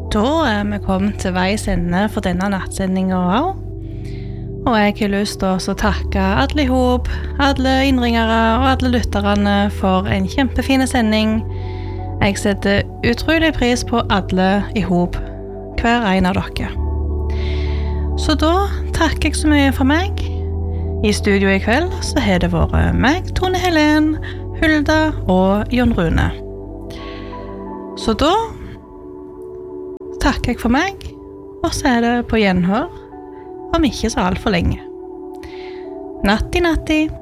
Da vi kommet til veis ende for denne nattsendingen også. Og jeg har lyst til å takke alle i hop, alle innringere og alle lytterne for en kjempefin sending. Jeg setter utrolig pris på alle i hop, hver en av dere. Så da takker jeg så mye for meg. I studio i kveld så har det vært meg, Tone Helen, Hulda og Jon Rune. Så da takker jeg for meg, og så er det på gjenhør om ikke så alt for lenge. Natti, natti.